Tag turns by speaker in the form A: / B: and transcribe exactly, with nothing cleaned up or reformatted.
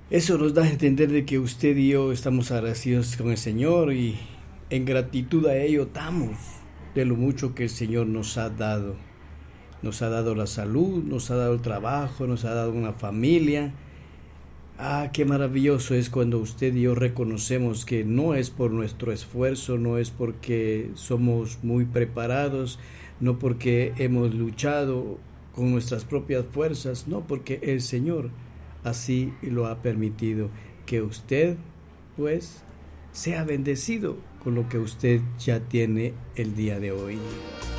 A: Eso nos da a entender de que usted y yo estamos agradecidos con el Señor y en gratitud a ello damos de lo mucho que el Señor nos ha dado. Nos ha dado la salud, nos ha dado el trabajo, nos ha dado una familia. Ah, qué maravilloso es cuando usted y yo reconocemos que no es por nuestro esfuerzo, no es porque somos muy preparados, no porque hemos luchado con nuestras propias fuerzas, no, porque el Señor así lo ha permitido, que usted pues sea bendecido con lo que usted ya tiene el día de hoy.